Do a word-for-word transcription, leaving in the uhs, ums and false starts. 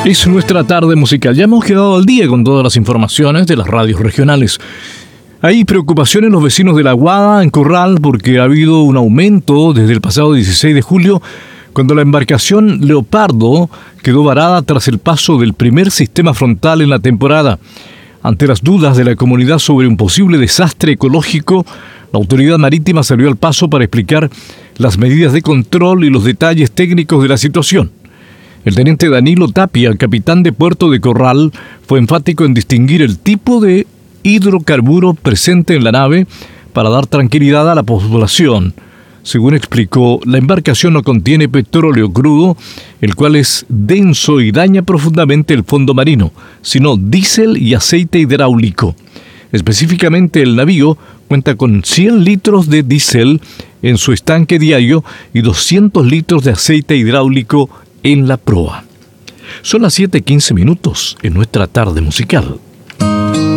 Es nuestra tarde musical. Ya hemos quedado al día con todas las informaciones de las radios regionales. Hay preocupación en los vecinos de La Aguada, en Corral, porque ha habido un aumento desde el pasado dieciséis de julio, cuando la embarcación Leopardo quedó varada tras el paso del primer sistema frontal en la temporada. Ante las dudas de la comunidad sobre un posible desastre ecológico, la autoridad marítima salió al paso para explicar las medidas de control y los detalles técnicos de la situación. El teniente Danilo Tapia, capitán de Puerto de Corral, fue enfático en distinguir el tipo de hidrocarburo presente en la nave para dar tranquilidad a la población. Según explicó, la embarcación no contiene petróleo crudo, el cual es denso y daña profundamente el fondo marino, sino diésel y aceite hidráulico. Específicamente, el navío cuenta con cien litros de diésel en su estanque diario y doscientos litros de aceite hidráulico en la proa. Son las siete quince minutos en nuestra tarde musical.